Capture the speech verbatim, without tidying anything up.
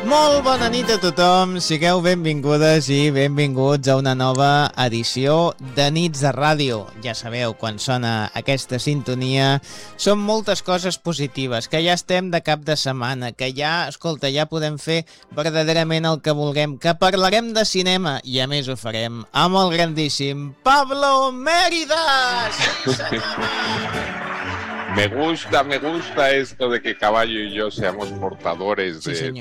Molt bona nit a tothom, sigueu benvingudes i benvinguts a una nova edició de Nits de Ràdio. Ja sabeu, quan sona aquesta sintonia, són moltes coses positives, que ja estem de cap de setmana, que ja, escolta, ja podem fer verdaderament el que vulguem, que parlarem de cinema, i a més ho farem amb el grandíssim Pablo Mérida! Sí, senyor! Me gusta, me gusta esto de que Caballo y yo seamos portadores sí, de,